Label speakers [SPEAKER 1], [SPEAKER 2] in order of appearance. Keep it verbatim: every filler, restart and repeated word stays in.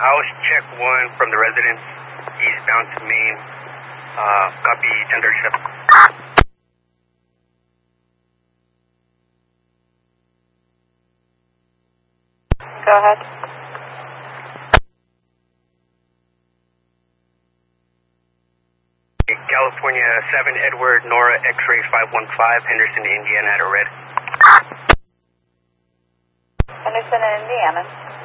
[SPEAKER 1] house check one from the residence, eastbound to Main. Uh, copy ten thirty-seven.
[SPEAKER 2] Go ahead.
[SPEAKER 1] California seven Edward Nora X-ray five one five, Henderson, Indiana at a red.
[SPEAKER 2] Henderson, Indiana.